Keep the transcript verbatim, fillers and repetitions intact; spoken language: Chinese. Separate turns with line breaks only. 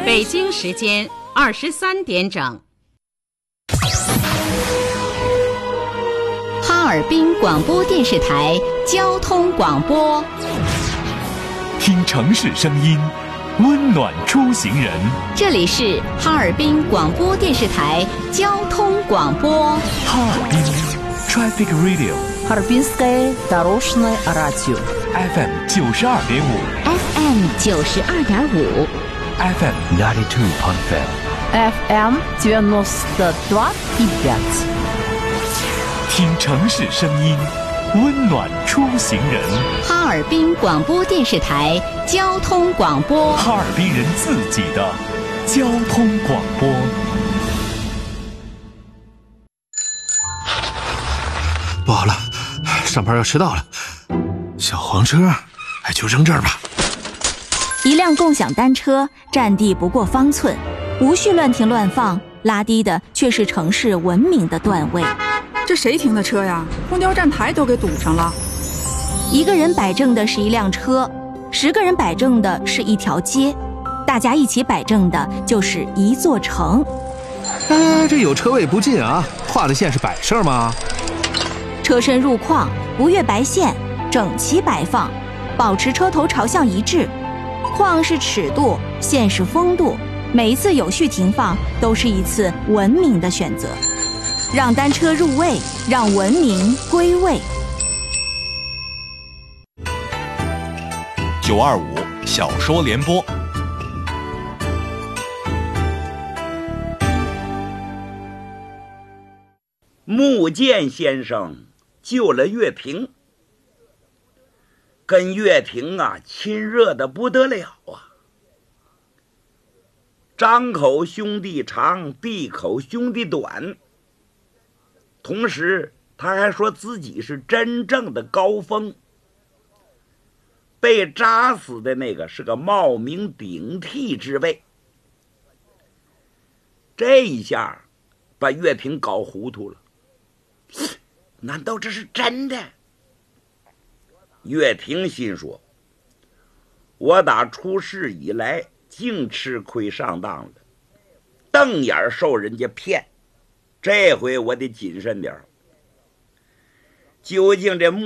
北京时间二十三点整。
哈尔滨广播电视台交通广播，
听城市声音，温暖出行人。
这里是哈尔滨广播电视台交通广播。
哈尔滨 Traffic Radio，
Харбинское дорожное радио
F M 九十二点五
F M 九十二点五
F M ninety two point five
F M девяносто два и пять。
听城市声音，温暖出行人。
哈尔滨广播电视台交通广播，
哈尔滨人自己的交通广播。
不好了，上班要迟到了。小黄车，哎，就扔这儿吧。
一辆共享单车占地不过方寸，无序乱停乱放，拉低的却是城市文明的段位。
这谁停的车呀？公交站台都给堵上了。
一个人摆正的是一辆车，十个人摆正的是一条街，大家一起摆正的就是一座城。
哎，这有车位不进啊，画的线是摆设吗？
车身入框，不越白线，整齐摆放，保持车头朝向一致。框是尺度，线是风度，每一次有序停放都是一次文明的选择。让单车入位，让文明归位。
九二五小说联播。
穆剑先生救了岳平，跟岳平啊亲热的不得了啊。张口兄弟长，闭口兄弟短。同时他还说自己是真正的高峰，被扎死的那个是个冒名顶替之辈。这一下把岳平搞糊涂了，难道这是真的？岳平心说，我打出事以来净吃亏上当了，瞪眼受人家骗，这回我得谨慎点。究竟这